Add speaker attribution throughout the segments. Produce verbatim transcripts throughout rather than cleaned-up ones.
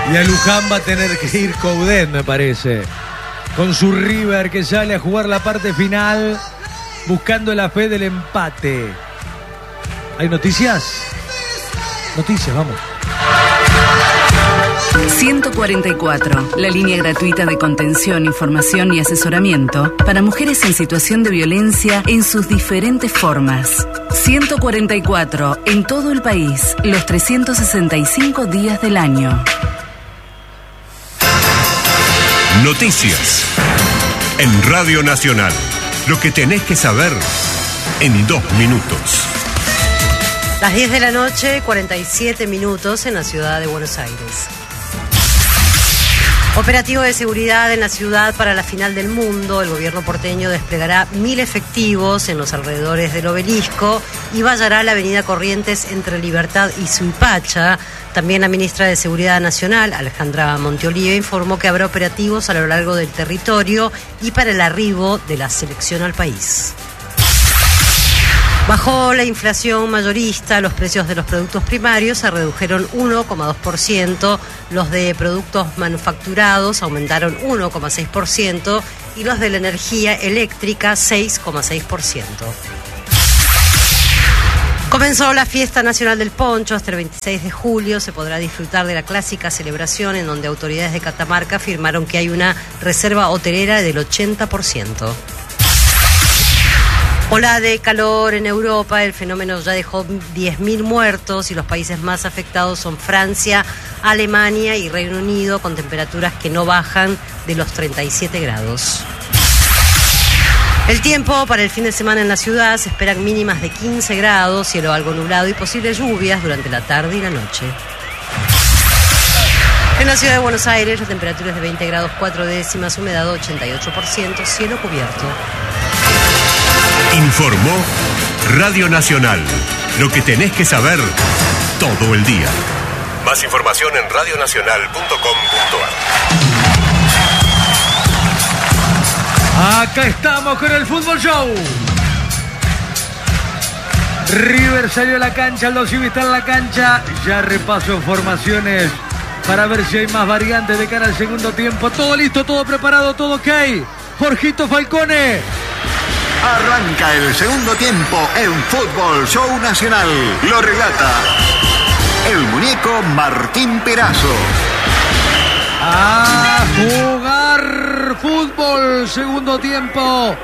Speaker 1: Y a Luján va a tener que ir Coudet, me parece. Con su River que sale a jugar la parte final, buscando la fe del empate. ¿Hay noticias? Noticias, vamos.
Speaker 2: ciento cuarenta y cuatro, la línea gratuita de contención, información y asesoramiento para mujeres en situación de violencia en sus diferentes formas. ciento cuarenta y cuatro, en todo el país, los trescientos sesenta y cinco días del año.
Speaker 3: Noticias en Radio Nacional. Lo que tenés que saber en dos minutos.
Speaker 4: Las diez de la noche, cuarenta y siete minutos en la ciudad de Buenos Aires. Operativo de seguridad en la ciudad para la final del mundo. El gobierno porteño desplegará mil efectivos en los alrededores del Obelisco y vallará la avenida Corrientes entre Libertad y Suipacha. También la ministra de Seguridad Nacional, Alejandra Monteolive, informó que habrá operativos a lo largo del territorio y para el arribo de la selección al país. Bajó la inflación mayorista, los precios de los productos primarios se redujeron uno coma dos por ciento, los de productos manufacturados aumentaron uno coma seis por ciento y los de la energía eléctrica seis coma seis por ciento. Comenzó la Fiesta Nacional del Poncho. Hasta el veintiséis de julio se podrá disfrutar de la clásica celebración en donde autoridades de Catamarca afirmaron que hay una reserva hotelera del ochenta por ciento. Ola de calor en Europa, el fenómeno ya dejó diez mil muertos y los países más afectados son Francia, Alemania y Reino Unido, con temperaturas que no bajan de los treinta y siete grados. El tiempo para el fin de semana en la ciudad: se esperan mínimas de quince grados, cielo algo nublado y posibles lluvias durante la tarde y la noche. En la ciudad de Buenos Aires, la temperatura es de veinte grados cuatro décimas, humedad ochenta y ocho por ciento, cielo cubierto.
Speaker 3: Informó Radio Nacional. Lo que tenés que saber todo el día. Más información en radio nacional punto com punto
Speaker 1: a. Acá estamos con el Fútbol Show. River salió a la cancha, Aldo Civi está en la cancha. Ya repaso formaciones para ver si hay más variantes de cara al segundo tiempo. Todo listo, todo preparado, todo ok. Jorgito Falcone.
Speaker 5: Arranca el segundo tiempo en Fútbol Show Nacional. Lo relata el muñeco Martín Perazo.
Speaker 1: A jugar fútbol, segundo tiempo.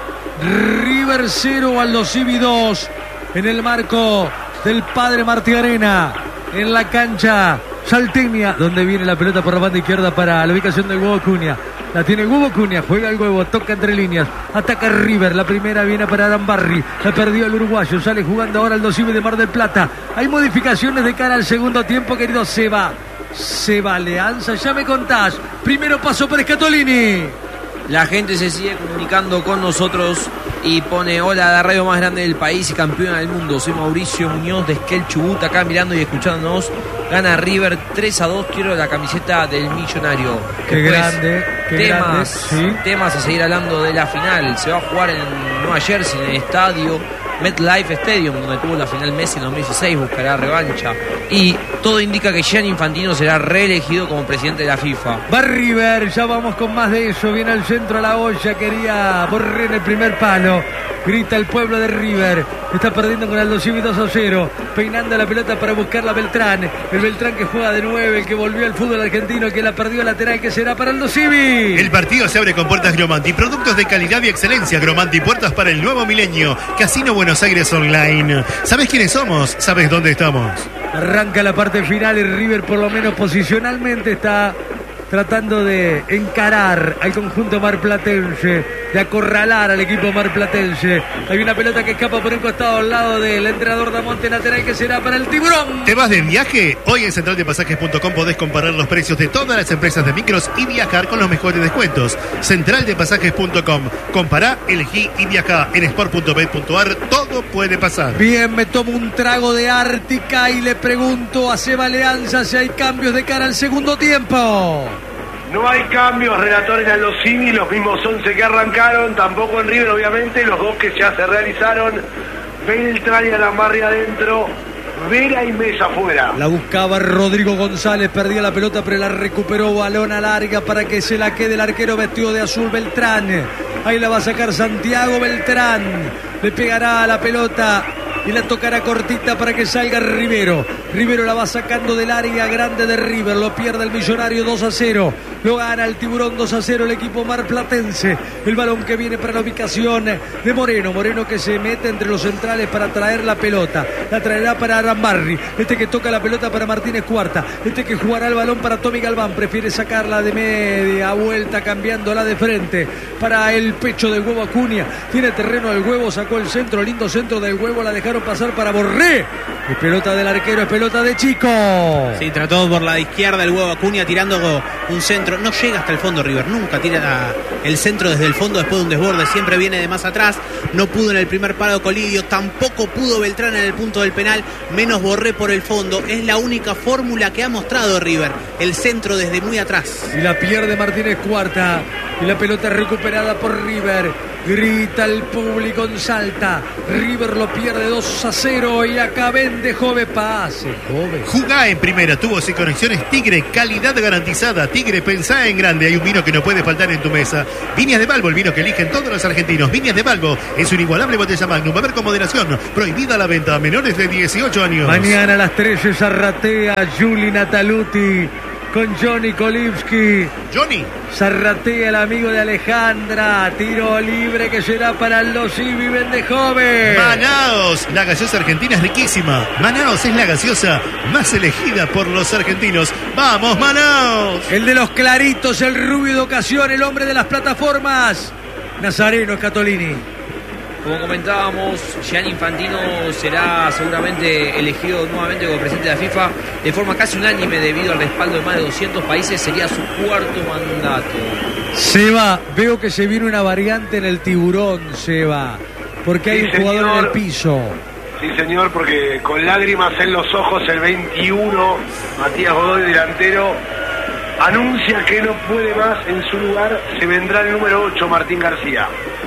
Speaker 1: River cero, Aldo Civi dos. En el marco del Padre Martí Arena. En la cancha salteña, donde viene la pelota por la banda izquierda para la ubicación del Huevo Cunha. La tiene el Huevo Cunha, juega el Huevo, toca entre líneas, ataca River, la primera viene para Arambarri, la perdió el uruguayo, sale jugando ahora el Civi de Mar del Plata. Hay modificaciones de cara al segundo tiempo, querido Seba. Seba Leanza, ya me contás. Primero paso por Scatolini.
Speaker 6: La gente se sigue comunicando con nosotros y pone: hola, la radio más grande del país y campeona del mundo. Soy Mauricio Muñoz de Esquel Chubut, acá mirando y escuchándonos. Gana River tres a dos, quiero la camiseta del millonario.
Speaker 1: Qué Después, grande, qué
Speaker 6: temas,
Speaker 1: grande, ¿sí?
Speaker 6: Temas a seguir hablando de la final. Se va a jugar en Nueva Jersey, en el estadio MetLife Stadium, donde tuvo la final Messi en dos mil dieciséis, buscará revancha. Y todo indica que Gianni Infantino será reelegido como presidente de la FIFA.
Speaker 1: Va River, ya vamos con más de eso. Viene al centro a la olla, quería Borré en el primer palo. Grita el pueblo de River. Está perdiendo con Aldo Civi dos a cero. Peinando la pelota para buscar la Beltrán. El Beltrán que juega de nueve, el que volvió al fútbol argentino, el que la perdió lateral, que será para Aldo Civi.
Speaker 7: El partido se abre con puertas Gromanti. Productos de calidad y excelencia. Gromanti, puertas para el nuevo milenio. Casino Buenos Aires Online. ¿Sabes quiénes somos? ¿Sabes dónde estamos?
Speaker 1: Arranca la parte final y River, por lo menos posicionalmente, está tratando de encarar al conjunto marplatense, de acorralar al equipo marplatense. Hay una pelota que escapa por un costado al lado del entrenador Damonte, lateral, que será para el Tiburón.
Speaker 7: ¿Te vas de viaje? Hoy en central de pasajes punto com podés comparar los precios de todas las empresas de micros y viajar con los mejores descuentos. central de pasajes punto com. Compará, elegí y viajá. En sport punto bet punto ar todo puede pasar.
Speaker 1: Bien, me tomo un trago de Ártica y le pregunto a Seba Leanza si hay cambios de cara al segundo tiempo.
Speaker 8: No hay cambios, relator en Aldo Civi, los mismos once que arrancaron, tampoco en River, obviamente, los dos que ya se realizaron. Beltrán y Arambarri adentro, Vera y Mesa afuera.
Speaker 1: La buscaba Rodrigo González, perdía la pelota, pero la recuperó. Balón a larga para que se la quede el arquero vestido de azul, Beltrán. Ahí la va a sacar Santiago Beltrán. Le pegará a la pelota y la tocará cortita para que salga Rivero. Rivero la va sacando del área grande de River. Lo pierde el Millonario dos a cero. Lo gana el Tiburón dos a cero el equipo marplatense. El balón que viene para la ubicación de Moreno. Moreno que se mete entre los centrales para traer la pelota. La traerá para Arambarri. Este que toca la pelota para Martínez Cuarta. Este que jugará el balón para Tommy Galván. Prefiere sacarla de media vuelta, cambiándola de frente para el pecho del Huevo Acuña. Tiene terreno del Huevo, sacó el centro, lindo centro del Huevo. La dejaron pasar para Borré. Es pelota del arquero, es pelota de Chico.
Speaker 9: Sí, trató por la izquierda el Huevo Acuña tirando un centro. No llega hasta el fondo River, nunca tira el centro desde el fondo después de un desborde, siempre viene de más atrás. No pudo en el primer palo Colidio, tampoco pudo Beltrán en el punto del penal, menos Borré por el fondo. Es la única fórmula que ha mostrado River, el centro desde muy atrás.
Speaker 1: Y la pierde Martínez Cuarta y la pelota recuperada por River. Grita el público en Salta. River lo pierde dos a cero y acá vende Jove. Pase, Jove.
Speaker 7: Jugá en primera, tubos y conexiones Tigre, calidad garantizada. Tigre, pensá en grande. Hay un vino que no puede faltar en tu mesa. Viñas de Balbo, el vino que eligen todos los argentinos. Viñas de Balbo es un inigualable botella Magnum. Beber con moderación. Prohibida la venta a menores de dieciocho años.
Speaker 1: Mañana a las trece Zarratea, Juli Nataluti con Johnny Kolivsky.
Speaker 7: Johnny.
Speaker 1: Zarratea, el amigo de Alejandra. Tiro libre que será para Aldo Civi, vende Jove.
Speaker 7: Manaos, la gaseosa argentina es riquísima. Manaos es la gaseosa más elegida por los argentinos. ¡Vamos, Manaos!
Speaker 1: El de los claritos, el rubio de ocasión, el hombre de las plataformas. Nazareno Scatolini.
Speaker 6: Como comentábamos, Gianni Infantino será seguramente elegido nuevamente como presidente de la FIFA de forma casi unánime debido al respaldo de más de doscientos países. Sería su cuarto mandato.
Speaker 1: Seba, veo que se viene una variante en el Tiburón, Seba, porque hay
Speaker 8: Sí,
Speaker 1: un jugador
Speaker 8: señor.
Speaker 1: en el piso.
Speaker 8: Sí, señor, porque con lágrimas en los ojos el veintiuno, Matías Godoy, delantero, anuncia que no puede más. En su lugar se vendrá el número ocho, Martín García.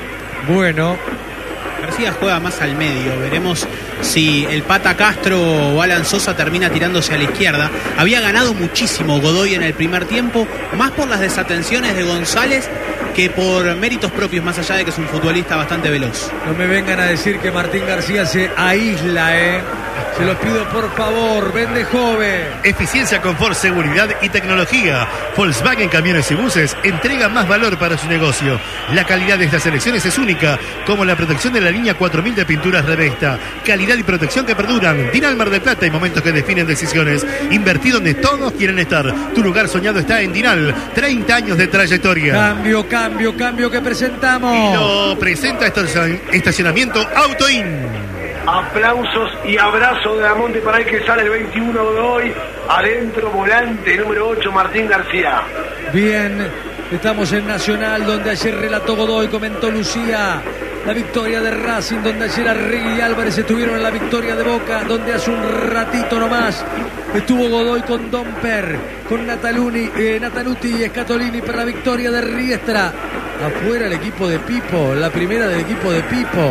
Speaker 1: Bueno,
Speaker 9: García juega más al medio, veremos si el Pata Castro o Alan Sosa termina tirándose a la izquierda. Había ganado muchísimo Godoy en el primer tiempo, más por las desatenciones de González que por méritos propios, más allá de que es un futbolista bastante veloz.
Speaker 1: no me vengan a decir que Martín García se aísla, ¿eh? Se los pido por favor, vende Jove.
Speaker 7: Eficiencia, confort, seguridad y tecnología. Volkswagen Camiones y Buses entrega más valor para su negocio. La calidad de estas selecciones es única, como la protección de la línea cuatro mil de pinturas Revesta. Calidad y protección que perduran. Dinal Mar del Plata y momentos que definen decisiones. Invertí donde todos quieren estar. Tu lugar soñado está en Dinal. treinta años de trayectoria.
Speaker 1: Cambio, cambio, cambio que presentamos.
Speaker 7: Y lo presenta estacion- Estacionamiento Autoin.
Speaker 8: Aplausos y abrazo de Damonte para el que sale el veintiuno Godoy. Adentro, volante número ocho, Martín García.
Speaker 1: Bien, estamos en Nacional, donde ayer relató Godoy, comentó Lucía. La victoria de Racing, donde ayer Arregui y Álvarez estuvieron en la victoria de Boca, donde hace un ratito nomás estuvo Godoy con Domper, con Nataluni, eh, Nataluti y Scatolini para la victoria de Riestra. Afuera el equipo de Pipo, la primera del equipo de Pipo.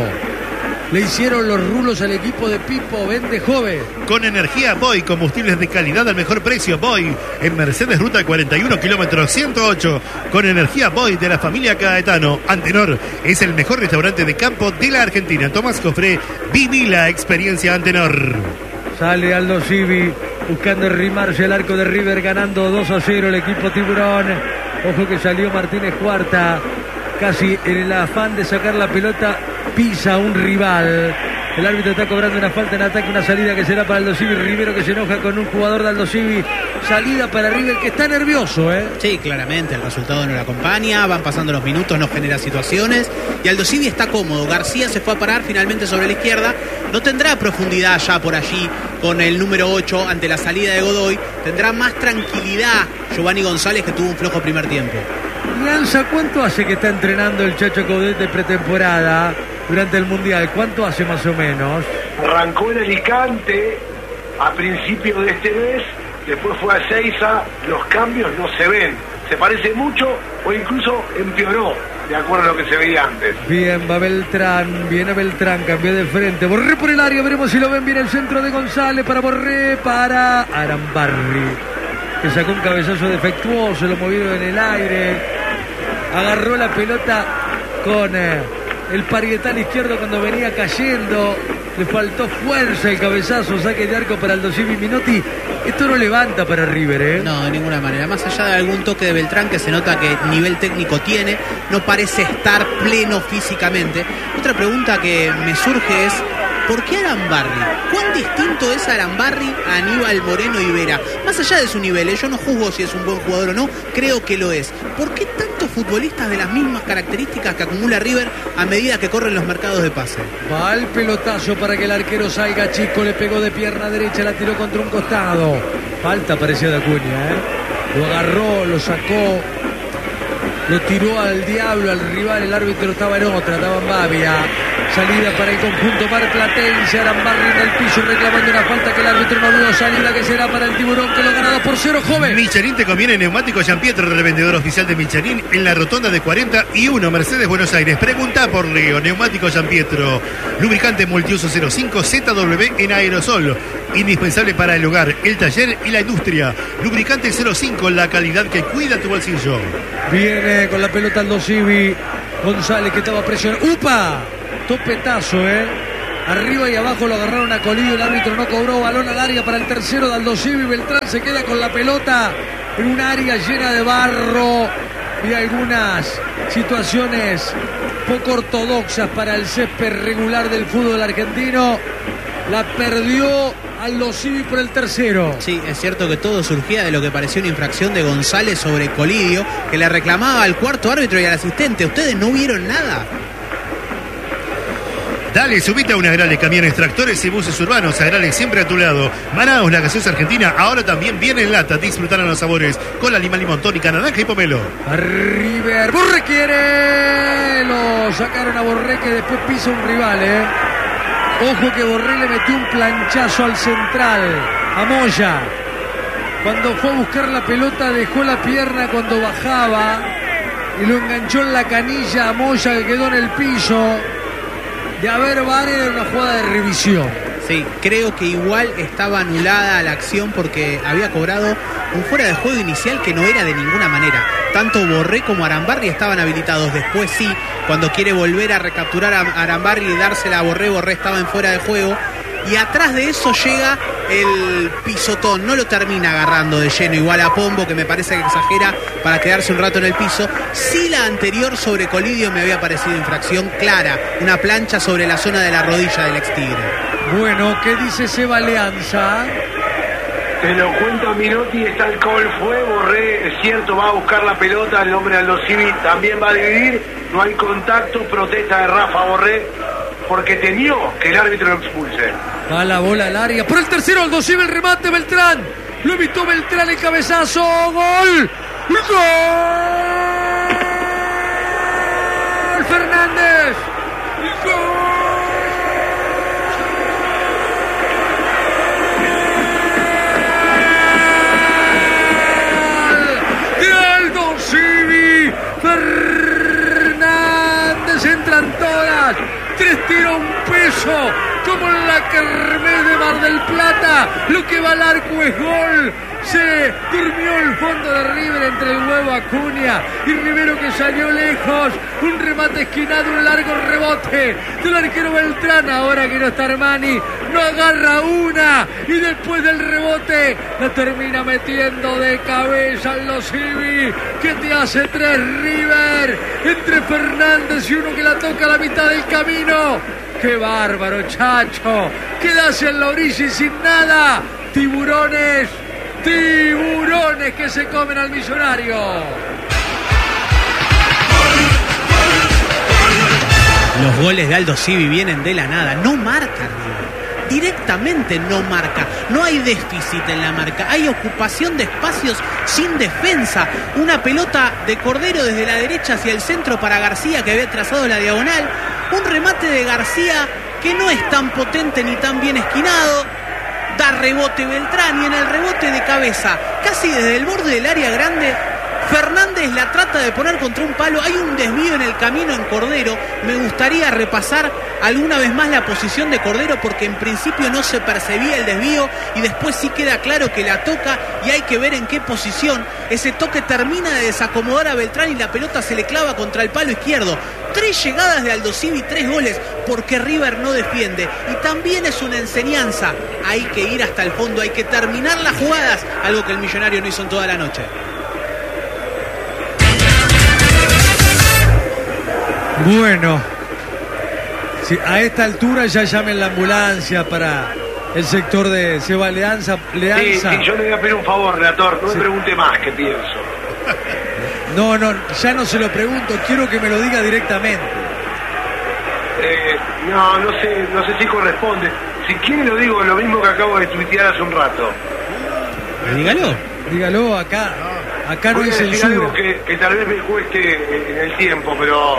Speaker 1: Le hicieron los rulos al equipo de Pipo, vende Jove.
Speaker 7: Con energía Boy, combustibles de calidad al mejor precio. Boy, en Mercedes Ruta cuarenta y uno, kilómetro ciento ocho. Con energía Boy de la familia Caetano. Antenor es el mejor restaurante de campo de la Argentina. Tomás Cofré, viví la experiencia Antenor.
Speaker 1: Sale Aldo Civi buscando arrimarse al arco de River, ganando dos a cero el equipo Tiburón. Ojo que salió Martínez Cuarta, casi en el afán de sacar la pelota, pisa a un rival. El árbitro está cobrando una falta en ataque, una salida que será para Aldo Civi. Rivero que se enoja con un jugador de Aldo Civi. Salida para River que está nervioso, ¿eh?
Speaker 9: Sí, claramente, el resultado no lo acompaña, van pasando los minutos, no genera situaciones y Aldo Civi está cómodo. García se fue a parar finalmente sobre la izquierda, no tendrá profundidad ya por allí con el número ocho ante la salida de Godoy, tendrá más tranquilidad Giovanni González, que tuvo un flojo primer tiempo.
Speaker 1: Lanza, ¿cuánto hace que está entrenando el Chacho Coudet de pretemporada durante el Mundial? ¿Cuánto hace más o menos?
Speaker 8: Arrancó en Alicante a principios de este mes, después fue a Seiza. Los cambios no se ven, se parece mucho o incluso empeoró de acuerdo a lo que se veía antes.
Speaker 1: Bien, va Beltrán, viene Beltrán, cambió de frente. Borré por el área, veremos si lo ven bien el centro de González para Borré, para Arambarri, que sacó un cabezazo defectuoso, lo movieron en el aire. Agarró la pelota con eh, el parietal izquierdo cuando venía cayendo. Le faltó fuerza el cabezazo, saque de arco para Aldo Civi Minotti. Esto no levanta para River, ¿eh?
Speaker 9: No, de ninguna manera. Más allá de algún toque de Beltrán que se nota que nivel técnico tiene, no parece estar pleno físicamente. Otra pregunta que me surge es, ¿por qué Arambarri? ¿Cuán distinto es Arambarri a Aníbal Moreno Ibera? Más allá de su nivel, ¿eh? Yo no juzgo si es un buen jugador o no, creo que lo es. ¿Por qué tantos futbolistas de las mismas características que acumula River a medida que corren los mercados de pase?
Speaker 1: Va el pelotazo para que el arquero salga, Chico, le pegó de pierna derecha, la tiró contra un costado. Falta parecía de Acuña, ¿eh? Lo agarró, lo sacó, lo tiró al diablo, al rival. El árbitro estaba en otra, estaba en Bavia. Salida para el conjunto marplatense. Arambarri en el piso reclamando una falta que el árbitro no vio. Salida que será para el Tiburón, que lo gana dos por cero, joven.
Speaker 7: Michelin te conviene neumático Gianpietro, revendedor oficial de Michelin en la rotonda de cuarenta y uno Mercedes, Buenos Aires. Pregunta por Leo. Neumático Gianpietro. Lubricante multiuso cero cinco Z W en aerosol. Indispensable para el hogar, el taller y la industria. Lubricante cero cinco, la calidad que cuida tu bolsillo.
Speaker 1: Viene con la pelota Aldo Civi. González, que estaba presionado. ¡Upa! Topetazo, ¿eh? Arriba y abajo lo agarraron a Colidio. El árbitro no cobró. Balón al área para el tercero de Aldo Civi. Beltrán se queda con la pelota en un área llena de barro y algunas situaciones poco ortodoxas para el césped regular del fútbol argentino. La perdió Aldo Civi por el tercero.
Speaker 9: Sí, es cierto que todo surgía de lo que pareció una infracción de González sobre Colidio, que le reclamaba al cuarto árbitro y al asistente. ¿Ustedes no vieron nada?
Speaker 7: Dale, subite a una Agrales, camiones, tractores y buses urbanos. Agrales siempre a tu lado. Manaos, la gaseosa argentina, ahora también viene en lata. Disfrutarán los sabores con la lima, limón, tónica, naranja y pomelo.
Speaker 1: A River, Borré quiere. Lo sacaron a Borré, que después pisa un rival, ¿eh? Ojo que Borré le metió un planchazo al central, a Moya. Cuando fue a buscar la pelota dejó la pierna cuando bajaba y lo enganchó en la canilla a Moya, que quedó en el piso. De haber varios, era una jugada de revisión.
Speaker 9: Sí, creo que igual estaba anulada la acción porque había cobrado un fuera de juego inicial que no era de ninguna manera. Tanto Borré como Arambarri estaban habilitados. Después sí, cuando quiere volver a recapturar a Arambarri y dársela a Borré, Borré estaba en fuera de juego. Y atrás de eso llega el pisotón, no lo termina agarrando de lleno, igual a Pombo, que me parece que exagera para quedarse un rato en el piso. Sí, la anterior sobre Colidio me había parecido infracción clara, una plancha sobre la zona de la rodilla del ex Tigre.
Speaker 1: Bueno, ¿qué dice Seba Alianza?
Speaker 8: Te lo cuenta Minotti, está el gol, fue Borré, es cierto, va a buscar la pelota, el hombre de Aldo Civi también va a dividir, no hay contacto, protesta de Rafa Borré, porque temió que el árbitro lo expulse.
Speaker 1: Va la bola al área. Por el tercero, Aldo Civi, el remate, Beltrán. Lo evitó Beltrán, el cabezazo. ¡Gol! ¡Gol! Fernández. ¡Gol! De Aldo Civi. Fernández, entran todas. Tres tiros, un peso, como en la kermés de Mar del Plata. Lo que va al arco es gol. Se durmió el fondo de River entre el huevo Acuña y Rivero, que salió lejos. Un remate esquinado, un largo rebote del arquero Beltrán. Ahora que no está Armani, no agarra una y después del rebote la termina metiendo de cabeza Aldo Civi, que te hace tres River entre Fernández y uno que la toca a la mitad del camino. ¡Qué bárbaro, Chacho! Quedarse en la orilla y sin nada. Tiburones, tiburones que se comen al Millonario.
Speaker 9: Los goles de Aldo Civi vienen de la nada, no marca River. Directamente no marca, no hay déficit en la marca, hay ocupación de espacios sin defensa. Una pelota de Cordero desde la derecha hacia el centro para García, que había trazado la diagonal. Un remate de García que no es tan potente ni tan bien esquinado. Da rebote Beltrán y en el rebote de cabeza, casi desde el borde del área grande, Fernández la trata de poner contra un palo, hay un desvío en el camino en Cordero. Me gustaría repasar alguna vez más la posición de Cordero, porque en principio no se percibía el desvío y después sí queda claro que la toca y hay que ver en qué posición. Ese toque termina de desacomodar a Beltrán y la pelota se le clava contra el palo izquierdo. Tres llegadas de Aldosivi, tres goles, porque River no defiende. Y también es una enseñanza, hay que ir hasta el fondo, hay que terminar las jugadas, algo que el Millonario no hizo en toda la noche.
Speaker 1: Bueno, si a esta altura ya llamen la ambulancia para el sector de Seba Leanza. Leanza.
Speaker 8: Sí, sí, yo le voy a pedir un favor, relator, no sí. me pregunte más qué pienso.
Speaker 1: No, no, ya no se lo pregunto, quiero que me lo diga directamente.
Speaker 8: Eh, no, no sé, no sé si corresponde. Si quiere lo digo lo mismo que acabo de tuitear hace un rato.
Speaker 9: Dígalo.
Speaker 1: Dígalo acá. Acá no hay censura.
Speaker 8: Algo que, que tal vez me cueste en el tiempo, pero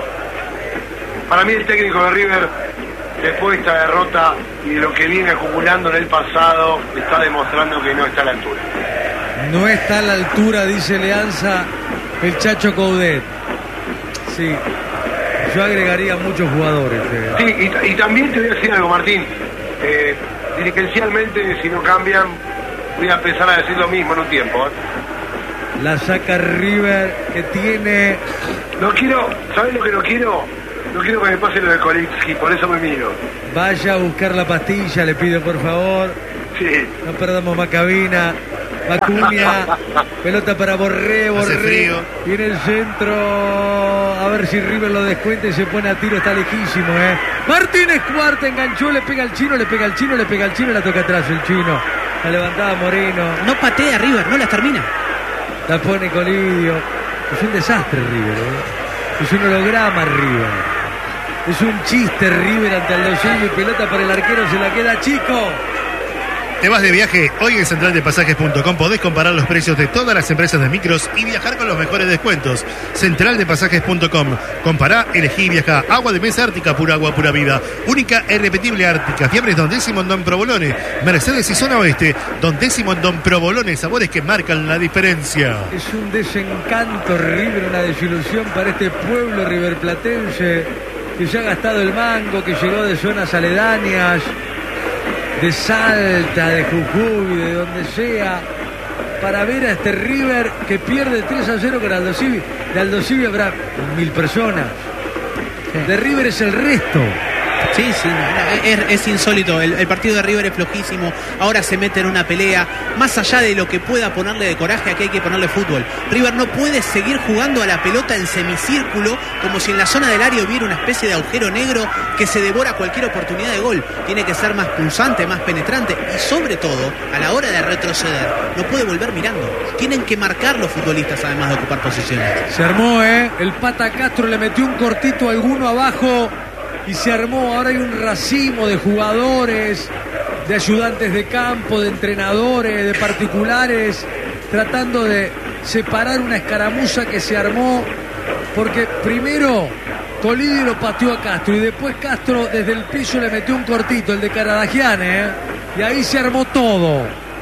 Speaker 8: para mí el técnico de River, después de esta derrota y de lo que viene acumulando en el pasado, está demostrando que no está a la altura.
Speaker 1: No está a la altura, dice Leanza, el Chacho Coudet. Sí, yo agregaría muchos jugadores. Eh.
Speaker 8: Sí, y, y también te voy a decir algo, Martín. Eh, dirigencialmente, si no cambian, voy a empezar a decir lo mismo en un tiempo. ¿eh?
Speaker 1: La saca River, que tiene...
Speaker 8: No quiero, ¿sabes lo que no quiero? No quiero que me pase lo de Kolitsky, por eso me miro.
Speaker 1: Vaya a buscar la pastilla, le pido por favor.
Speaker 8: Sí.
Speaker 1: No perdamos más cabina. Acuña, pelota para Borré, Borré. Y en el centro, a ver si River lo descuenta y se pone a tiro, está lejísimo, ¿eh? Martínez Cuarta enganchó, le pega al chino, le pega al chino, le pega al chino, la toca atrás el chino. La levantaba Moreno.
Speaker 9: No patea River, no las termina.
Speaker 1: La pone Colidio. Es un desastre River, ¿eh? Es un holograma River. Es un chiste River ante Aldosivi. Pelota para el arquero, se la queda chico.
Speaker 7: ¿Te vas de viaje? Hoy en central de pasajes punto com podés comparar los precios de todas las empresas de micros y viajar con los mejores descuentos. central de pasajes punto com. Compará, elegí y viajá. Agua de mesa Ártica, pura agua, pura vida. Única e irrepetible Ártica. Fiambres Don Décimo en Don Provolone. Mercedes y Zona Oeste. Don Décimo en Don Provolone. Sabores que marcan la diferencia.
Speaker 1: Es un desencanto River, una desilusión para este pueblo riverplatense que ya ha gastado el mango, que llegó de zonas aledañas, de Salta, de Jujuy, de donde sea, para ver a este River que pierde tres a cero con Aldosivi. De Aldosivi habrá mil personas. De River es el resto.
Speaker 9: Sí, sí, es, es insólito. El, el partido de River es flojísimo. Ahora se mete en una pelea. Más allá de lo que pueda ponerle de coraje, aquí hay que ponerle fútbol. River no puede seguir jugando a la pelota en semicírculo, como si en la zona del área hubiera una especie de agujero negro que se devora cualquier oportunidad de gol. Tiene que ser más pulsante, más penetrante y sobre todo, a la hora de retroceder, no puede volver mirando. Tienen que marcar los futbolistas además de ocupar posiciones.
Speaker 1: Se armó, ¿eh? El Pata Castro le metió un cortito a alguno abajo y se armó. Ahora hay un racimo de jugadores, de ayudantes de campo, de entrenadores, de particulares, tratando de separar una escaramuza que se armó, porque primero Colidio lo pateó a Castro y después Castro desde el piso le metió un cortito, el de Caradagiane, ¿eh? Y ahí se armó todo.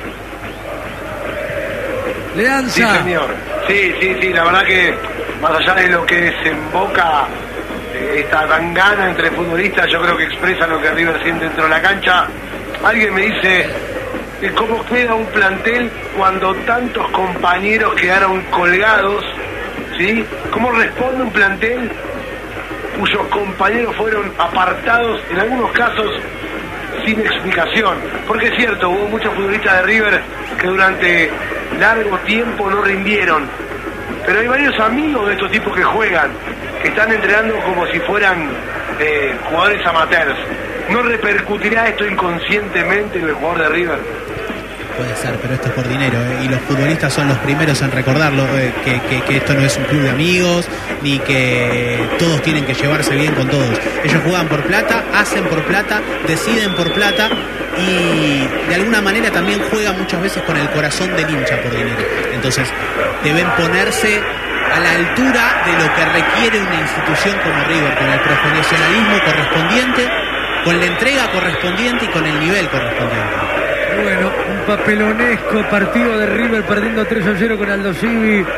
Speaker 1: Leanza.
Speaker 8: Sí, señor. Sí, sí, sí, la verdad que más allá de lo que desemboca esta tangana entre futbolistas, yo creo que expresa lo que River siente dentro de la cancha. Alguien me dice cómo queda un plantel cuando tantos compañeros quedaron colgados, ¿sí? ¿Cómo responde un plantel cuyos compañeros fueron apartados, en algunos casos sin explicación? Porque es cierto, hubo muchos futbolistas de River que durante largo tiempo no rindieron, pero hay varios amigos de estos tipos que juegan, que están entrenando como si fueran eh, jugadores amateurs. ¿No repercutirá esto inconscientemente en el jugador de River?
Speaker 9: Puede ser, pero esto es por dinero, ¿eh? Y los futbolistas son los primeros en recordarlo, eh, que, que, que esto no es un club de amigos, ni que todos tienen que llevarse bien con todos. Ellos juegan por plata, hacen por plata, deciden por plata y de alguna manera también juegan muchas veces con el corazón del hincha por dinero. Entonces deben ponerse a la altura de lo que requiere una institución como River, con el profesionalismo correspondiente, con la entrega correspondiente y con el nivel correspondiente.
Speaker 1: Bueno, un papelonesco partido de River perdiendo tres a cero con Aldosivi.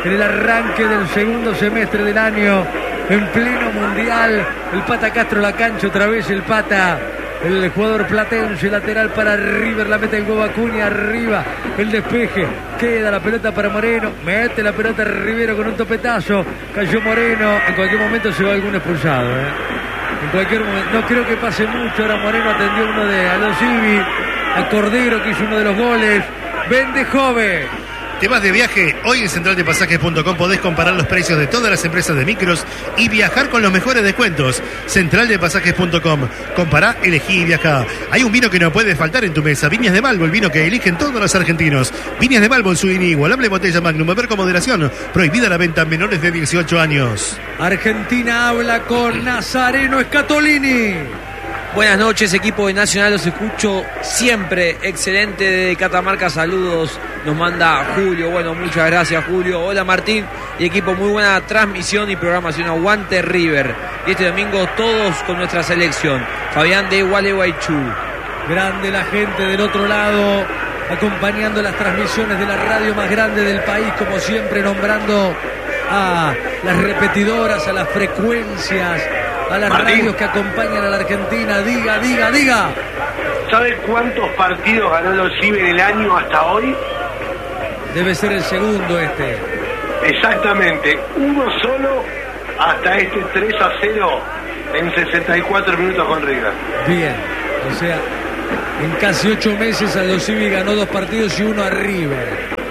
Speaker 1: en el arranque del segundo semestre del año, en pleno mundial. El Pata Castro la cancha otra vez, el Pata, el jugador platense, lateral para River, la mete el huevo Acuña, arriba, el despeje, queda la pelota para Moreno, mete la pelota Rivero con un topetazo, cayó Moreno, en cualquier momento se va algún expulsado, ¿eh? En cualquier momento, no creo que pase mucho. Ahora Moreno atendió uno de Aldo Civi, a Cordero, que hizo uno de los goles. Vende Jove.
Speaker 7: ¿Te vas de viaje? Hoy en central de pasajes punto com podés comparar los precios de todas las empresas de micros y viajar con los mejores descuentos. central de pasajes punto com. Compará, elegí y viajá. Hay un vino que no puede faltar en tu mesa. Viñas de Malvo, el vino que eligen todos los argentinos. Viñas de Malvo en su inigualable botella Magnum. Beber con moderación. Prohibida la venta a menores de dieciocho años.
Speaker 1: Argentina habla con Nazareno Scatolini.
Speaker 6: Buenas noches, equipo de Nacional, los escucho siempre. Excelente de Catamarca, saludos. Nos manda Julio, bueno, muchas gracias Julio. Hola Martín y equipo, muy buena transmisión y programación. Aguante River. Y este domingo todos con nuestra selección. Fabián de Gualeguaychú.
Speaker 1: Grande la gente del otro lado, acompañando las transmisiones de la radio más grande del país, como siempre, nombrando a las repetidoras, a las frecuencias, a las
Speaker 8: Martín,
Speaker 1: radios que acompañan a la Argentina. Diga, diga, diga.
Speaker 8: ¿Sabe cuántos partidos ganó los Civi en el año hasta hoy?
Speaker 1: Debe ser el segundo este.
Speaker 8: Exactamente, uno solo hasta este tres a cero en sesenta y cuatro minutos con River.
Speaker 1: Bien, o sea, en casi ocho meses Aldo Civi ganó dos partidos y uno a River.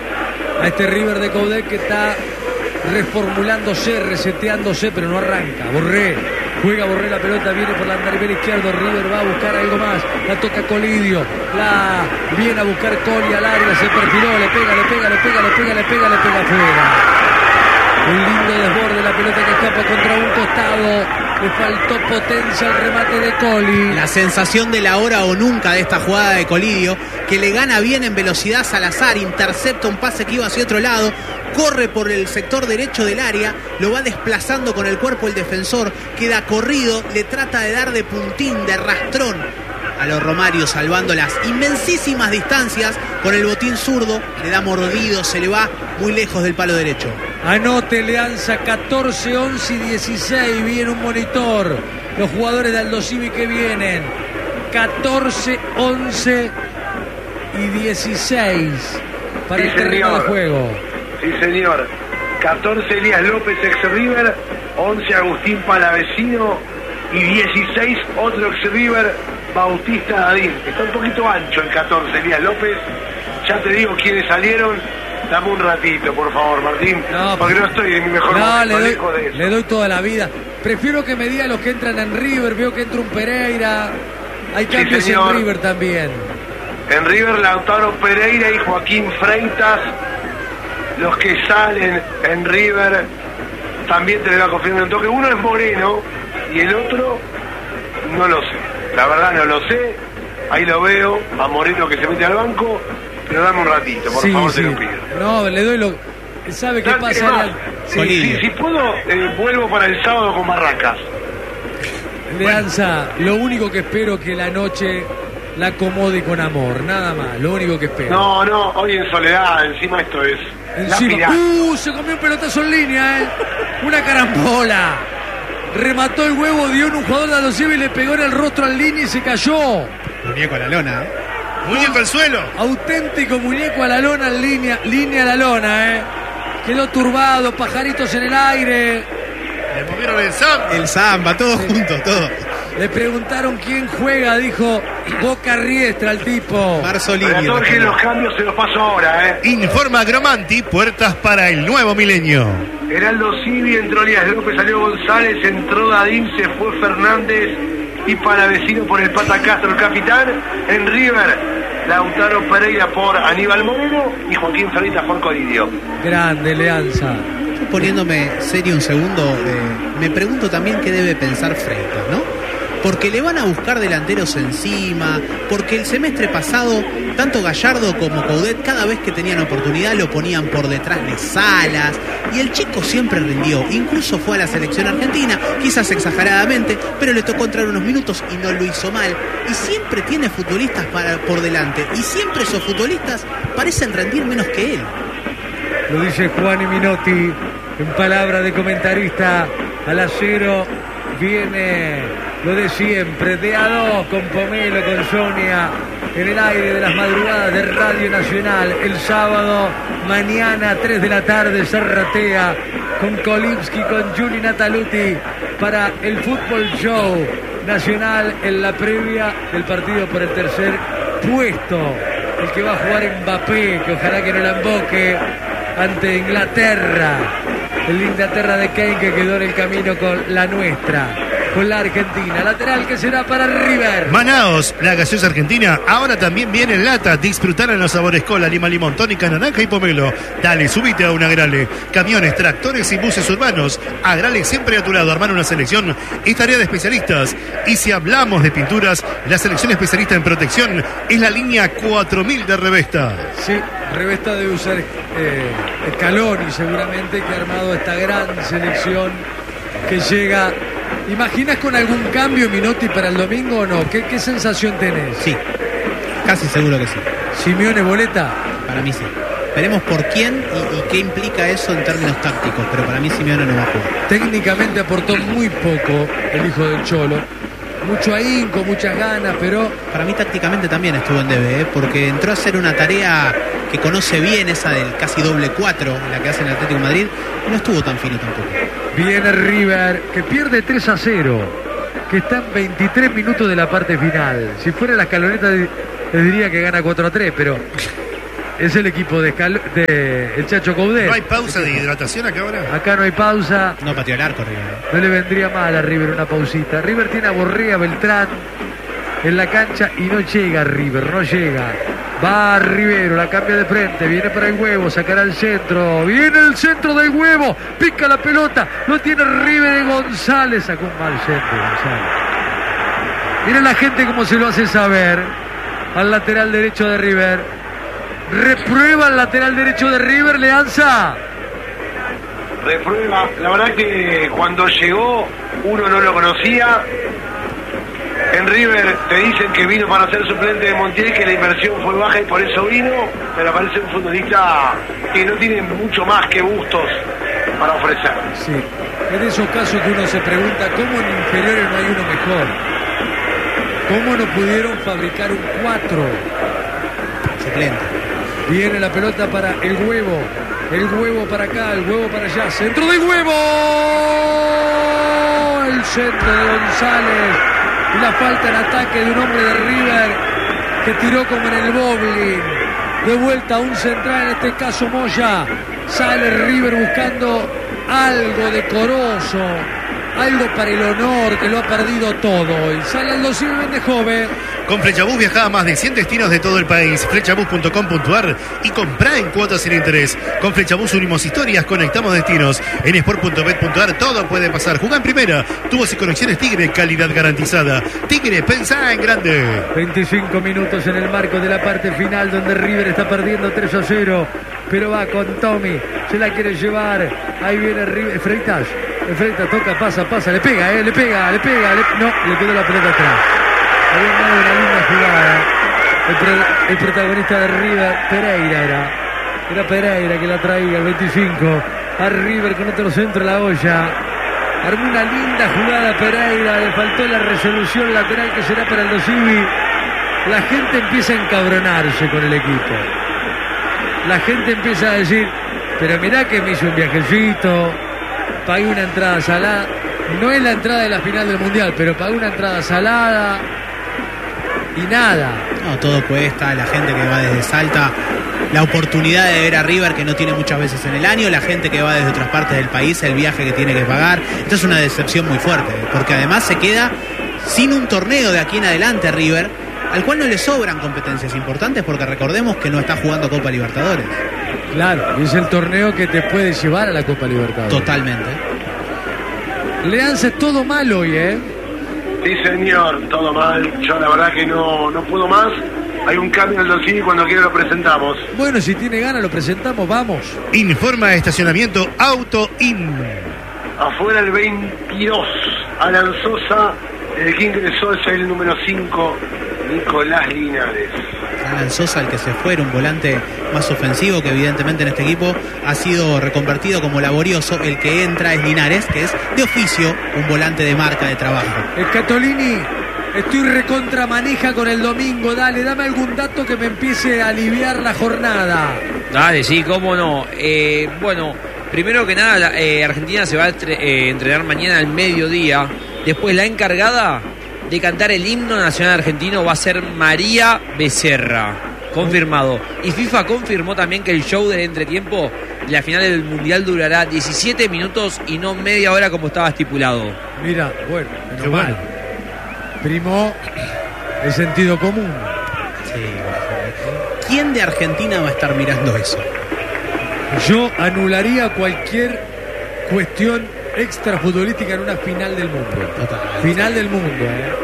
Speaker 1: A este River de Coudet que está reformulándose, reseteándose, pero no arranca. Borré, juega Borré la pelota, viene por la andarivel izquierdo, River va a buscar algo más, la toca Colidio, la viene a buscar Coli al área, se perfiló, le pega, le pega, le pega, le pega, le pega, le pega afuera. Un lindo desborde, la pelota que escapa contra un costado. Le faltó potencia al remate de Coli.
Speaker 9: La sensación de la hora o nunca de esta jugada de Colidio, que le gana bien en velocidad Salazar, intercepta un pase que iba hacia otro lado, corre por el sector derecho del área, lo va desplazando con el cuerpo el defensor, queda corrido, le trata de dar de puntín, de rastrón a los Romario, salvando las inmensísimas distancias con el botín zurdo, le da mordido, se le va muy lejos del palo derecho.
Speaker 1: Anote Leanza, catorce, once y dieciséis, vi en un monitor los jugadores de Aldo Civi que vienen, catorce, once y dieciséis para
Speaker 8: Sí,
Speaker 1: el terreno
Speaker 8: señor.
Speaker 1: de juego.
Speaker 8: Sí, señor. catorce Elías López, ex River, once Agustín Palavecino y dieciséis otro ex River, Bautista Dadín. Está un poquito ancho el catorce Elías López. Ya te digo quiénes salieron. Dame un ratito, por favor, Martín,
Speaker 1: No,
Speaker 8: porque no estoy en mi mejor
Speaker 1: No,
Speaker 8: momento,
Speaker 1: le doy,
Speaker 8: lejos de eso.
Speaker 1: le doy toda la vida. Prefiero que me diga los que entran en River. Veo que entra un Pereira. Hay
Speaker 8: Sí,
Speaker 1: cambios
Speaker 8: señor.
Speaker 1: en River también.
Speaker 8: En River, Lautaro Pereira y Joaquín Freitas. Los que salen en River, también te le va a confirmar un toque. Uno es Moreno y el otro no lo sé. La verdad no lo sé. Ahí lo veo, a Moreno que se mete al banco. Pero dame un ratito, por
Speaker 1: Sí,
Speaker 8: favor,
Speaker 1: sí.
Speaker 8: te lo pido.
Speaker 1: No, le doy lo... ¿Sabe qué
Speaker 8: Dale,
Speaker 1: pasa?
Speaker 8: más.
Speaker 1: Leal-
Speaker 8: Sí, sí, si puedo, eh, vuelvo para el sábado con Barracas.
Speaker 1: Leanza, lo único que espero que la noche la acomode con amor, nada más, lo único que espero.
Speaker 8: No, no, hoy en soledad, encima esto es la
Speaker 1: Encima,
Speaker 8: final.
Speaker 1: ¡uh! Se comió un pelotazo en línea, ¿eh? Una carambola. Remató el huevo, dio en un jugador de Aldo Civi y le pegó en el rostro al línea y se cayó.
Speaker 9: Muñeco a la lona, ¿eh?
Speaker 7: Muñeco al suelo.
Speaker 1: Auténtico muñeco a la lona, en línea, línea a la lona, ¿eh? Quedó turbado, pajaritos en el aire.
Speaker 7: Le movieron el samba.
Speaker 9: El samba, todo junto, todo.
Speaker 1: Le preguntaron quién juega, dijo Boca Riestra el tipo.
Speaker 9: Marzolini.
Speaker 8: Pero a todos que los cambios se los paso ahora, ¿eh?
Speaker 7: Informa Gromanti, puertas para el nuevo milenio.
Speaker 8: Heraldo Civi, entró Elías López, salió González, entró Dadín, se fue Fernández y Palavecino por el Pata Castro, el capitán. En River, Lautaro Pereira por Aníbal Moreno y Joaquín Freitas por Colidio.
Speaker 1: Grande, Leanza.
Speaker 9: Yo poniéndome serio un segundo, eh, me pregunto también qué debe pensar Freitas, ¿no? Porque le van a buscar delanteros encima, porque el semestre pasado, tanto Gallardo como Coudet, cada vez que tenían oportunidad lo ponían por detrás de Salas, y el chico siempre rindió, incluso fue a la selección argentina, quizás exageradamente, pero le tocó entrar unos minutos y no lo hizo mal, y siempre tiene futbolistas para, por delante, y siempre esos futbolistas parecen rendir menos que él.
Speaker 1: Lo dice Juan Minotti en palabra de comentarista. Al acero viene lo de siempre, de a dos con Pomelo, con Sonia, en el aire de las madrugadas de Radio Nacional. El sábado, mañana, tres de la tarde, Zarratea con Kolipski, con Juli Nataluti para el Fútbol Show Nacional en la previa del partido por el tercer puesto. El que va a jugar Mbappé, que ojalá que no la emboque, ante Inglaterra. El Inglaterra de Kane que quedó en el camino con la nuestra, con la Argentina. Lateral que será para River.
Speaker 7: Manaos, la gaseosa argentina, ahora también viene en lata. Disfrutar en los sabores cola, lima, limón, tónica, naranja y pomelo. Dale, subite a un Agrale. Camiones, tractores y buses urbanos. Agrale siempre a tu lado. Armar una selección es tarea de especialistas. Y si hablamos de pinturas, la selección especialista en protección es la línea cuatro mil de Revesta.
Speaker 1: Sí, Revesta debe usar eh, Scaloni seguramente, que ha armado esta gran selección que llega. ¿Imaginas con algún cambio, Minotti, para el domingo o no? ¿Qué, qué sensación tenés?
Speaker 9: Sí, casi seguro que sí.
Speaker 1: ¿Simeone boleta?
Speaker 9: Para mí sí. Veremos por quién y, y qué implica eso en términos tácticos, pero para mí Simeone no va a jugar.
Speaker 1: Técnicamente aportó muy poco el hijo del Cholo. Mucho ahínco, muchas ganas, pero...
Speaker 9: Para mí tácticamente también estuvo en debe, ¿eh? Porque entró a hacer una tarea que conoce bien, esa del casi doble cuatro, la que hace el Atlético de Madrid, y no estuvo tan fino tampoco.
Speaker 1: Viene River, que pierde tres a cero, que está en veintitrés minutos de la parte final. Si fuera la escaloneta les diría que gana cuatro a tres, pero es el equipo de, Escal... de el Chacho Coudet.
Speaker 7: ¿No hay pausa de hidratación acá ahora?
Speaker 1: Acá no hay pausa.
Speaker 9: No pateó el arco River.
Speaker 1: No le vendría mal a River una pausita. River tiene a Borrea, Beltrán en la cancha y no llega River, no llega. Va Rivero, la cambia de frente, viene para el Huevo, sacará el centro, viene el centro del Huevo, pica la pelota, lo tiene River, González, sacó un mal centro González. Miren la gente cómo se lo hace saber al lateral derecho de River. Reprueba el lateral derecho de River, Leanza.
Speaker 8: Reprueba, la verdad que cuando llegó uno no lo conocía. En River te dicen que vino para ser suplente de Montiel, que la inversión fue baja y por eso vino, pero parece un futbolista que no tiene mucho más que gustos para ofrecer.
Speaker 1: Sí, en esos casos que uno se pregunta cómo en inferiores no hay uno mejor. ¿Cómo no pudieron fabricar un cuatro?
Speaker 9: Suplente.
Speaker 1: Viene la pelota para el Huevo, el Huevo para acá, el Huevo para allá, centro del Huevo, el centro de González. Y la falta en ataque de un hombre de River que tiró como en el bowling. De vuelta a un central, en este caso Moya. Sale River buscando algo decoroso, algo para el honor, que lo ha perdido todo. Y sale Aldo Civi Mendejove.
Speaker 7: Con Flechabús viaja a más de cien destinos de todo el país. Flechabús punto com punto a r y comprá en cuotas sin interés. Con Flechabús unimos historias, conectamos destinos. En sport punto bet punto a r todo puede pasar. Jugá en primera. Tubos y conexiones Tigre, calidad garantizada. Tigre, pensá en grande.
Speaker 1: veinticinco minutos en el marco de la parte final, donde River está perdiendo tres a cero. Pero va con Tommy. Se la quiere llevar. Ahí viene River. Freitas. Freitas toca, pasa, pasa. Le pega, eh. Le pega, le pega. Le... No, le quedó la pelota atrás. Había dado una linda jugada. El, pro, el protagonista de River, Pereira era. Era Pereira que la traía, el veinticinco. A River con otro centro, la olla. Armó una linda jugada Pereira. Le faltó la resolución lateral que será para el Dosivi. La gente empieza a encabronarse con el equipo. La gente empieza a decir, pero mirá que me hizo un viajecito. Pagué una entrada salada. No es la entrada de la final del Mundial, pero pagué una entrada salada. Y nada.
Speaker 9: No, todo cuesta, la gente que va desde Salta, la oportunidad de ver a River que no tiene muchas veces en el año, la gente que va desde otras partes del país, el viaje que tiene que pagar. Esto es una decepción muy fuerte, porque además se queda sin un torneo de aquí en adelante River, al cual no le sobran competencias importantes, porque recordemos que no está jugando Copa Libertadores.
Speaker 1: Claro, y es el torneo que te puede llevar a la Copa Libertadores.
Speaker 9: Totalmente.
Speaker 1: Leanza es todo mal hoy, ¿eh?
Speaker 8: Sí, señor, todo mal. Yo la verdad que no, no puedo más. Hay un cambio en el Dosivi, cuando quiera lo presentamos.
Speaker 1: Bueno, si tiene ganas lo presentamos, vamos.
Speaker 7: Informa de estacionamiento Auto In.
Speaker 8: Afuera el veintidós, Alan Sosa. El que ingresó es el número cinco, Nicolás Linares.
Speaker 9: Alan Sosa el que se fue, era un volante más ofensivo que evidentemente en este equipo ha sido reconvertido como laborioso. El que entra es Linares, que es de oficio un volante de marca, de trabajo.
Speaker 1: Scatolini, estoy recontra manija con el domingo. Dale, dame algún dato que me empiece a aliviar la jornada.
Speaker 6: Dale, sí, cómo no. Eh, bueno, primero que nada, la, eh, Argentina se va a entre, eh, entrenar mañana al mediodía. Después la encargada de cantar el himno nacional argentino va a ser María Becerra. Confirmado. Y FIFA confirmó también que el show del entretiempo de la final del Mundial durará diecisiete minutos y no media hora como estaba estipulado.
Speaker 1: Mira, bueno, menos mal. Primo, el sentido común.
Speaker 9: Sí. ¿Quién de Argentina va a estar mirando eso?
Speaker 1: Yo anularía cualquier cuestión extrafutbolística en una final del mundo.
Speaker 9: Total.
Speaker 1: Final del mundo, ¿eh?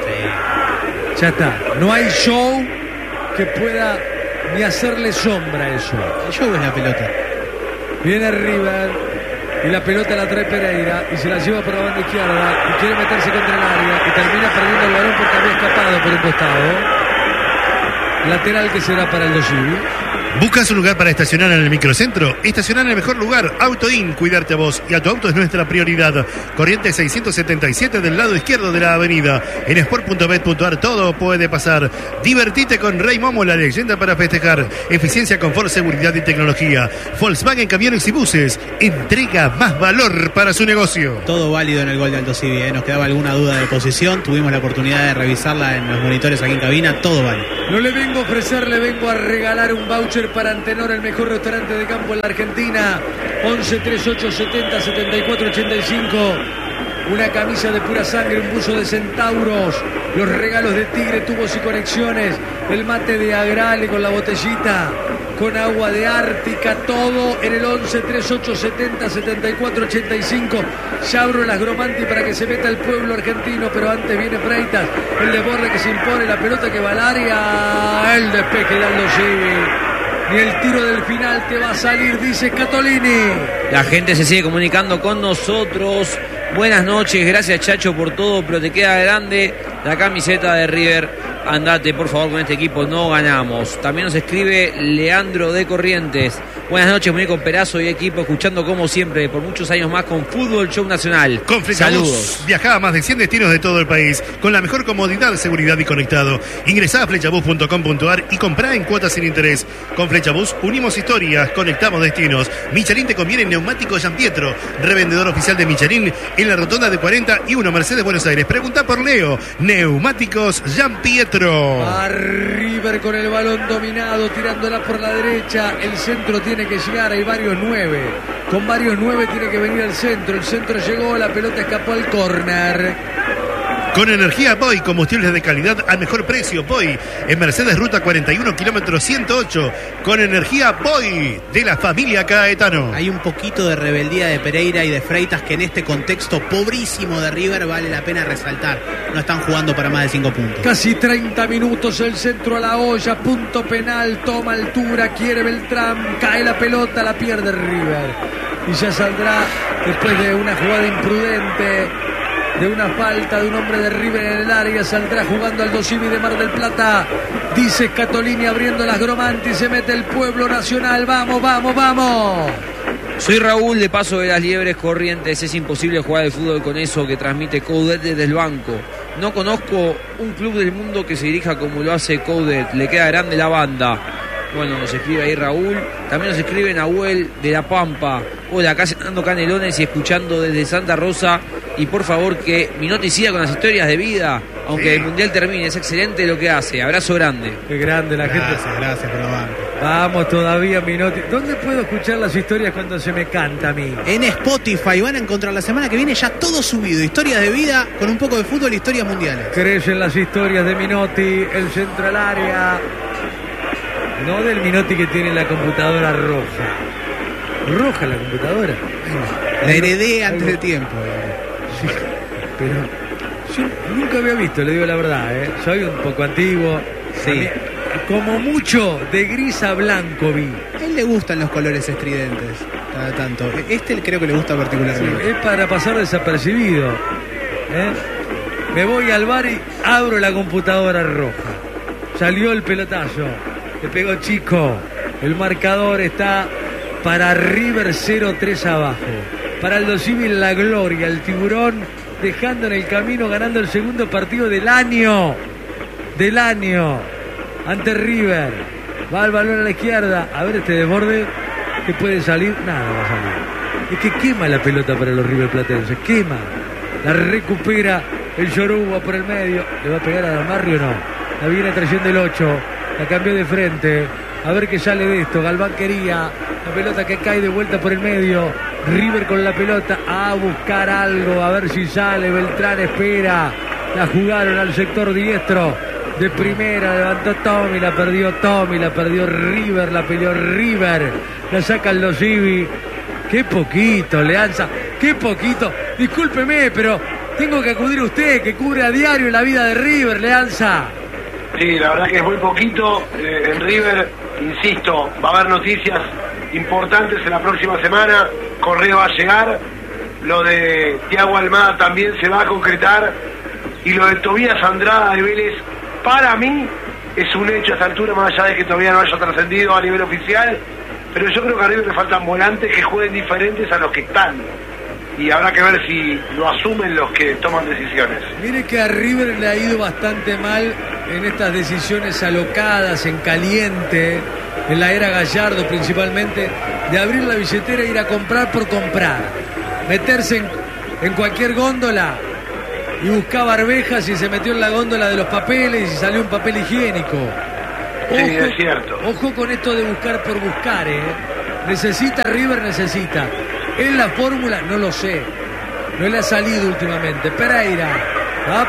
Speaker 9: Sí.
Speaker 1: Ya está. No hay show que pueda ni hacerle sombra a eso.
Speaker 9: El show es la pelota.
Speaker 1: Viene River y la pelota la trae Pereira y se la lleva por la banda izquierda y quiere meterse contra el área y termina perdiendo el balón porque había escapado por un costado. Lateral que será para el Dosivi.
Speaker 7: ¿Buscas un lugar para estacionar en el microcentro? Estacionar en el mejor lugar. AutoIn, cuidarte a vos y a tu auto es nuestra prioridad. Corriente seiscientos setenta y siete del lado izquierdo de la avenida. En sport punto bet punto ar todo puede pasar. Divertite con Rey Momo, la leyenda para festejar. Eficiencia, confort, seguridad y tecnología. Volkswagen Camiones y Buses. Entrega más valor para su negocio.
Speaker 9: Todo válido en el gol de Aldo Civi, ¿eh? Nos quedaba alguna duda de posición. Tuvimos la oportunidad de revisarla en los monitores aquí en cabina. Todo vale.
Speaker 1: No le vengo a ofrecer, le vengo a regalar un voucher para Antenor, el mejor restaurante de campo en la Argentina. Once treinta y ocho setenta setenta y cuatro ochenta y cinco. Una camisa de pura sangre, un buzo de centauros, los regalos de Tigre, tubos y conexiones, el mate de Agrale con la botellita, con agua de Ártica, todo en el once treinta y ocho setenta setenta y cuatro ochenta y cinco. Ya abro las Gromanti para que se meta el pueblo argentino, pero antes viene Freitas, el desborde que se impone, la pelota que va al área, el despeje de Aldo Civi. Ni el tiro del final te va a salir, dice Scatolini.
Speaker 6: La gente se sigue comunicando con nosotros. Buenas noches, gracias Chacho por todo, pero te queda grande la camiseta de River. Andate por favor con este equipo, no ganamos. También nos escribe Leandro de Corrientes. Buenas noches, muñeco Perazo y equipo, escuchando como siempre por muchos años más con Fútbol Show Nacional.
Speaker 7: Con Flechabús viajá a más de cien destinos de todo el país con la mejor comodidad, seguridad y conectado. Ingresá a flechabús punto com punto ar y comprá en cuotas sin interés. Con Flechabús unimos historias, conectamos destinos. Michelin te conviene en neumáticos Gianpietro, revendedor oficial de Michelin en la rotonda de cuarenta y uno Mercedes Buenos Aires. Preguntá por Leo, Neumáticos Gianpietro.
Speaker 1: A River con el balón dominado, tirándola por la derecha. El centro tiene que llegar, hay varios nueve. Con varios nueve tiene que venir el centro. El centro llegó, la pelota escapó al córner.
Speaker 7: Con energía Boy, combustibles de calidad al mejor precio. Boy, en Mercedes Ruta cuarenta y uno, kilómetro ciento ocho. Con energía Boy, de la familia Caetano.
Speaker 9: Hay un poquito de rebeldía de Pereira y de Freitas que en este contexto pobrísimo de River vale la pena resaltar. No están jugando para más de cinco puntos.
Speaker 1: Casi treinta minutos, el centro a la olla, punto penal, toma altura, quiere Beltrán, cae la pelota, la pierde River. Y ya saldrá después de una jugada imprudente, de una falta de un hombre de River en el área, saldrá jugando Aldo Civi de Mar del Plata. Dice Scatolini abriendo las Gromanti, se mete el pueblo nacional, vamos, vamos, vamos.
Speaker 6: Soy Raúl de Paso de las Liebres Corrientes. Es imposible jugar al fútbol con eso que transmite Coudet desde el banco. No conozco un club del mundo que se dirija como lo hace Coudet. Le queda grande la banda. Bueno, nos escribe ahí Raúl. También nos escribe Nahuel de La Pampa. Hola, acá cenando canelones y escuchando desde Santa Rosa. Y por favor que Minotti siga con las historias de vida, aunque sí. El Mundial termine. Es excelente lo que hace. Abrazo grande.
Speaker 1: Qué grande la
Speaker 9: gracias,
Speaker 1: gente.
Speaker 9: Gracias, gracias por la banca.
Speaker 1: Vamos todavía, Minotti. ¿Dónde puedo escuchar las historias cuando se me canta a mí?
Speaker 9: En Spotify van a encontrar la semana que viene ya todo subido. Historias de vida con un poco de fútbol, historias mundiales.
Speaker 1: Crecen las historias de Minotti, el centro al área. No del Minotti que tiene la computadora roja. Roja la computadora.
Speaker 9: La heredé antes de tiempo.
Speaker 1: Sí, pero yo nunca había visto, le digo la verdad, ¿eh? Soy un poco antiguo.
Speaker 9: Sí.
Speaker 1: Mí, como mucho de gris a blanco vi.
Speaker 9: A él le gustan los colores estridentes, cada tanto. Este creo que le gusta particularmente.
Speaker 1: Sí, es para pasar desapercibido. ¿eh? Me voy al bar y abro la computadora roja. Salió el pelotazo. Le pegó Chico. El marcador está para River cero tres abajo. Para Aldo Civi la gloria. El Tiburón dejando en el camino, ganando el segundo partido del año. Del año. Ante River. Va el balón a la izquierda. A ver este desborde. ¿Qué puede salir? Nada va a salir. Es que quema la pelota para los River platenses. Quema. La recupera el Yoruba por el medio. ¿Le va a pegar a Damarri o no? La viene trayendo el ocho. La cambió de frente. A ver qué sale de esto. Galván quería. La pelota que cae de vuelta por el medio. River con la pelota a buscar algo. A ver si sale. Beltrán espera. La jugaron al sector diestro. De primera levantó Tommy. La perdió Tommy. La perdió River. La peleó River. La saca el Dosivi. Qué poquito, Leanza. Qué poquito. Discúlpeme, pero tengo que acudir a usted, que cubre a diario la vida de River, Leanza.
Speaker 8: Sí, la verdad que es muy poquito. Eh, en River, insisto, va a haber noticias importantes en la próxima semana. Correa va a llegar. Lo de Thiago Almada también se va a concretar. Y lo de Tobías Andrada de Vélez, para mí, es un hecho a esta altura, más allá de que todavía no haya trascendido a nivel oficial. Pero yo creo que a River le faltan volantes que jueguen diferentes a los que están. Y habrá que ver si lo asumen los que toman decisiones.
Speaker 1: Mire que a River le ha ido bastante mal en estas decisiones alocadas, en caliente, en la era Gallardo principalmente, de abrir la billetera e ir a comprar por comprar. Meterse en, en cualquier góndola y buscar barbejas y se metió en la góndola de los papeles y salió un papel higiénico. Ojo,
Speaker 8: sí, es cierto.
Speaker 1: Ojo con esto de buscar por buscar, ¿eh? Necesita River, necesita. ¿Es la fórmula? No lo sé. No le ha salido últimamente. Pereira. Va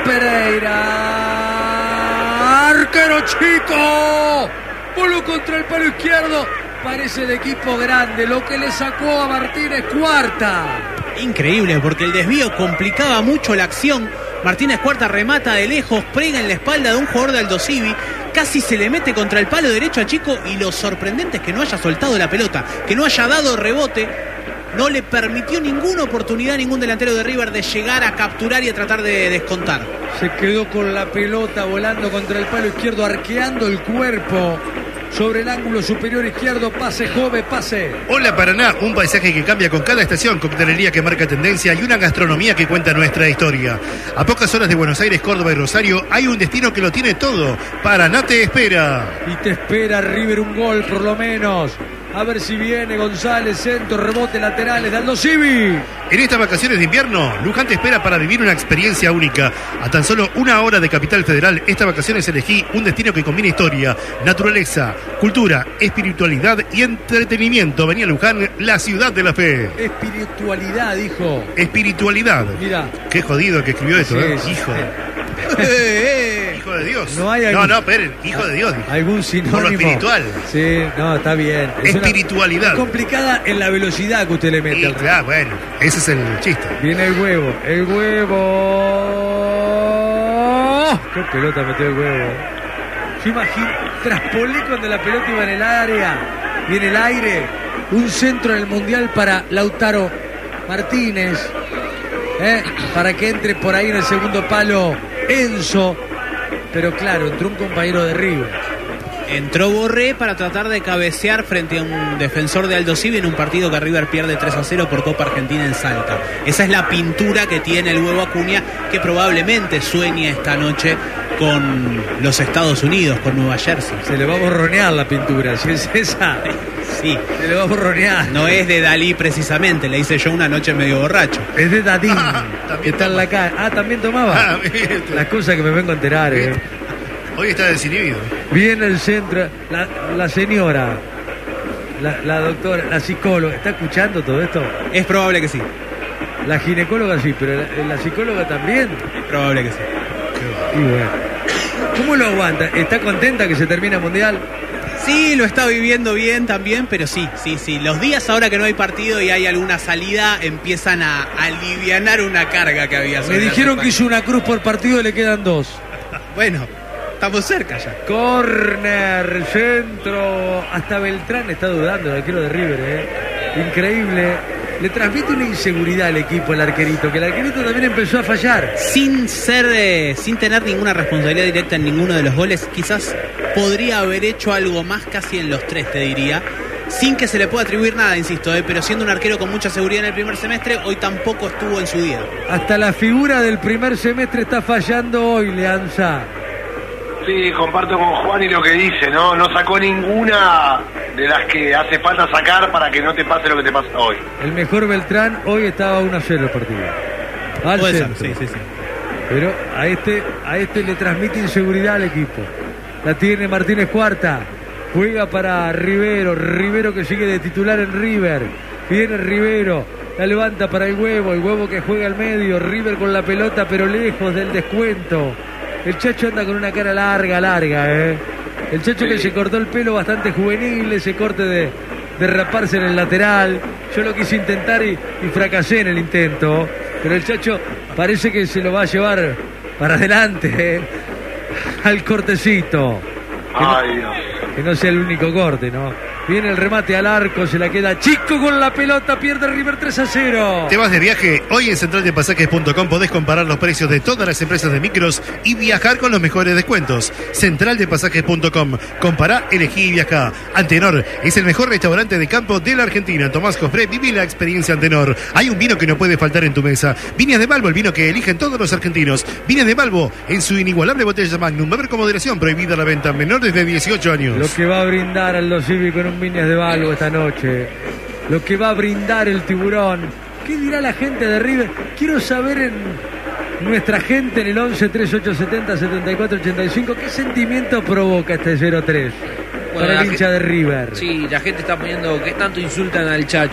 Speaker 1: Pereira. ¡Arquero Chico! Polo contra el palo izquierdo. Parece el equipo grande. Lo que le sacó a Martínez Cuarta.
Speaker 9: Increíble, porque el desvío complicaba mucho la acción. Martínez Cuarta remata de lejos, prega en la espalda de un jugador de Aldo Civi. Casi se le mete contra el palo derecho a Chico y lo sorprendente es que no haya soltado la pelota, que no haya dado rebote. No le permitió ninguna oportunidad a ningún delantero de River de llegar a capturar y a tratar de descontar.
Speaker 1: Se quedó con la pelota volando contra el palo izquierdo, arqueando el cuerpo sobre el ángulo superior izquierdo. Pase, Jove, pase.
Speaker 7: Hola Paraná, un paisaje que cambia con cada estación, coctelería que marca tendencia y una gastronomía que cuenta nuestra historia. A pocas horas de Buenos Aires, Córdoba y Rosario hay un destino que lo tiene todo. Paraná te espera.
Speaker 1: Y te espera River un gol por lo menos. A ver si viene González, centro, rebote laterales de Aldo Civi.
Speaker 7: En estas vacaciones de invierno, Luján te espera para vivir una experiencia única. A tan solo una hora de Capital Federal, estas vacaciones elegí un destino que combina historia, naturaleza, cultura, espiritualidad y entretenimiento. Venía Luján, la ciudad de la fe.
Speaker 1: Espiritualidad, dijo.
Speaker 7: Espiritualidad.
Speaker 1: Mira.
Speaker 7: Qué jodido que escribió esto,
Speaker 1: Sí,
Speaker 7: ¿eh?
Speaker 1: sí,
Speaker 7: Hijo.
Speaker 1: sí.
Speaker 7: Hijo de Dios.
Speaker 1: No hay
Speaker 7: no,
Speaker 1: algún-
Speaker 7: no, esperen, hijo de Dios. dije.
Speaker 1: Algún sinónimo.
Speaker 7: Por lo espiritual.
Speaker 1: Sí, no, está bien. Es una-
Speaker 7: Espiritualidad.
Speaker 1: es complicada en la velocidad que usted le mete.
Speaker 7: Y,
Speaker 1: al-
Speaker 7: claro, bueno, ese es el chiste.
Speaker 1: Viene el huevo, el huevo. ¡Qué pelota metió el huevo! Yo imagino, traspolé cuando la pelota iba en el área y en el aire. Un centro en el Mundial para Lautaro Martínez. ¿eh? Para que entre por ahí en el segundo palo Enzo. Pero claro, entró un compañero de River.
Speaker 9: Entró Borré para tratar de cabecear frente a un defensor de Aldo Civi en un partido que River pierde tres a cero por Copa Argentina en Salta. Esa es la pintura que tiene el huevo Acuña, que probablemente sueña esta noche con los Estados Unidos, con Nueva Jersey.
Speaker 1: Se le va a borronear la pintura, si es esa.
Speaker 9: Sí.
Speaker 1: Se le va a borronear.
Speaker 9: No es de Dalí precisamente, le hice yo una noche medio borracho.
Speaker 1: Es de Dadín,
Speaker 7: Ah,
Speaker 1: que
Speaker 7: también
Speaker 1: está en la calle. Ah, ¿también tomaba?
Speaker 7: Ah, viste.
Speaker 1: Las cosas que me vengo a enterar, eh.
Speaker 7: Hoy está desinhibido.
Speaker 1: Viene el centro, la, la señora, la, la doctora, la psicóloga, ¿está escuchando todo esto?
Speaker 9: Es probable que sí,
Speaker 1: La ginecóloga sí, pero la, la psicóloga también.
Speaker 9: es probable que sí.
Speaker 1: Y bueno, ¿cómo lo aguanta? ¿Está contenta que se termina el Mundial?
Speaker 9: Sí, lo está viviendo bien también, pero sí, sí, sí. Los días ahora que no hay partido y hay alguna salida empiezan a alivianar una carga que había.
Speaker 1: Me
Speaker 9: sobre
Speaker 1: dijeron
Speaker 9: la
Speaker 1: que hizo una cruz por partido y le quedan dos.
Speaker 9: Bueno, estamos cerca ya.
Speaker 1: Corner, centro, hasta Beltrán está dudando, el arquero de River, ¿eh? Increíble. le transmite una inseguridad al equipo, el arquerito, que el arquerito también empezó a fallar.
Speaker 9: Sin ser de, sin tener ninguna responsabilidad directa en ninguno de los goles, quizás podría haber hecho algo más casi en los tres, te diría. Sin que se le pueda atribuir nada, insisto, ¿eh? Pero siendo un arquero con mucha seguridad en el primer semestre, hoy tampoco estuvo en su día.
Speaker 1: Hasta la figura del primer semestre está fallando hoy, Leanza.
Speaker 8: Sí, comparto con Juan y lo que dice, ¿no? No sacó ninguna de las que hace falta sacar para que no te pase lo que te pasa hoy.
Speaker 1: El mejor Beltrán hoy estaba uno a cero el partido. Al
Speaker 9: Puede
Speaker 1: centro.
Speaker 9: ser, sí, sí, sí.
Speaker 1: Pero a este, a este le transmite inseguridad al equipo. La tiene Martínez Cuarta. Juega para Rivero. Rivero que sigue de titular en River. Viene Rivero. La levanta para el Huevo. El Huevo que juega al medio. River con la pelota pero lejos del descuento. El Chacho anda con una cara larga, larga, ¿eh? El Chacho que se cortó el pelo bastante juvenil, ese corte de, de raparse en el lateral. Yo lo quise intentar y, y fracasé en el intento. Pero el Chacho parece que se lo va a llevar para adelante, ¿eh? Al cortecito. Que no,
Speaker 8: Ay, Dios.
Speaker 1: que no sea el único corte, ¿no? Viene el remate al arco, se la queda Chico con la pelota, pierde River tres a cero.
Speaker 7: ¿Te vas de viaje? Hoy en central de pasajes punto com podés comparar los precios de todas las empresas de micros y viajar con los mejores descuentos. central de pasajes punto com. Compará, elegí y viajá. Antenor es el mejor restaurante de campo de la Argentina. Tomás Cofré, viví la experiencia Antenor. Hay un vino que no puede faltar en tu mesa. Viñas de Balbo, el vino que eligen todos los argentinos. Viñas de Balbo en su inigualable botella Magnum. Beber con moderación, prohibida la venta. Menores de dieciocho años.
Speaker 1: Lo que va a brindar Aldo Civi con un Viñas de Balbo esta noche. Lo que va a brindar el Tiburón. ¿Qué dirá la gente de River? Quiero saber en nuestra gente en el once treinta y ocho setenta setenta y cuatro ochenta y cinco qué sentimiento provoca este cero tres
Speaker 6: Bueno,
Speaker 1: para
Speaker 6: la
Speaker 1: el hincha
Speaker 6: gente-
Speaker 1: de River.
Speaker 6: Sí, la gente está poniendo que tanto insultan al Chacho.